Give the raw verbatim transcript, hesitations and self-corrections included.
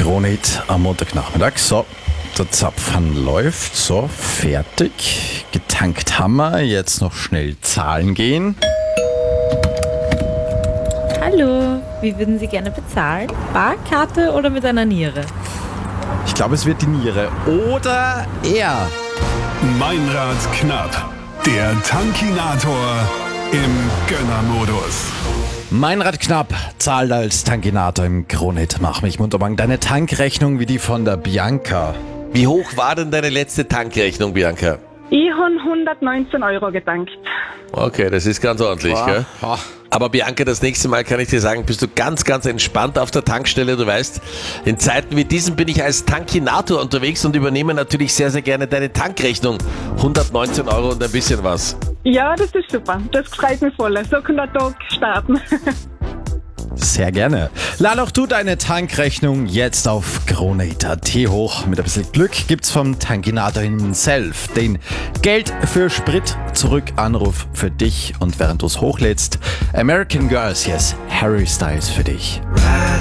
Kronehit am Montagnachmittag. So, der Zapfhahn läuft. So, fertig. Getankt haben wir. Jetzt noch schnell zahlen gehen. Hallo, wie würden Sie gerne bezahlen? Barkarte oder mit einer Niere? Ich glaube, es wird die Niere. Oder er. Meinrad knapp. Der Tankinator im Gönnermodus. Meinrad knapp zahlt als Tankinator im Kronehit. Mach mich munter. Deine Tankrechnung wie die von der Bianca. Wie hoch war denn deine letzte Tankrechnung, Bianca? Ich habe hundertneunzehn Euro getankt. Okay, das ist ganz ordentlich, Boah. gell? Boah. Aber Bianca, das nächste Mal kann ich dir sagen, bist du ganz, ganz entspannt auf der Tankstelle. Du weißt, in Zeiten wie diesen bin ich als Tankinator unterwegs und übernehme natürlich sehr, sehr gerne deine Tankrechnung. hundertneunzehn Euro und ein bisschen was. Ja, das ist super. Das freut mich voll. So kann der Tag starten. Sehr gerne. Lad auch du deine Tankrechnung jetzt auf Kronehit punkt at hoch. Mit ein bisschen Glück gibt's vom Tankinator himself den Geld für Sprit zurück Anruf für dich. Und während du's hochlädst, American Girls, yes, Harry Styles für dich.